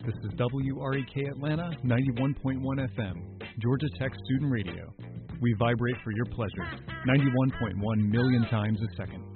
This is WREK Atlanta, 91.1 FM, Georgia Tech Student Radio. We vibrate for your pleasure, 91.1 million times a second.